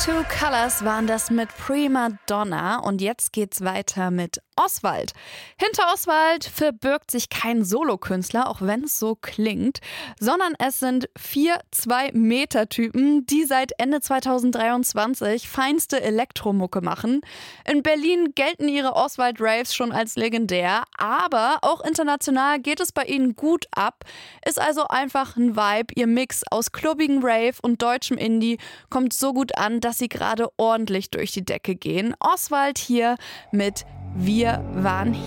Two Colors waren das mit Prima Donna und jetzt geht's weiter mit Oswald. Hinter Oswald verbirgt sich kein Solokünstler, auch wenn es so klingt, sondern es sind 4 2-Meter-Typen, die seit Ende 2023 feinste Elektromucke machen. In Berlin gelten ihre Oswald-Raves schon als legendär, aber auch international geht es bei ihnen gut ab. Ist also einfach ein Vibe. Ihr Mix aus klubbigen Rave und deutschem Indie kommt so gut an, dass sie gerade ordentlich durch die Decke gehen. Oswald hier mit Wir waren hier.